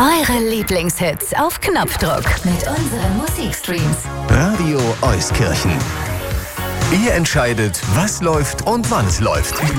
Eure Lieblingshits auf Knopfdruck mit unseren Musikstreams. Radio Euskirchen. Ihr entscheidet, was läuft und wann es läuft.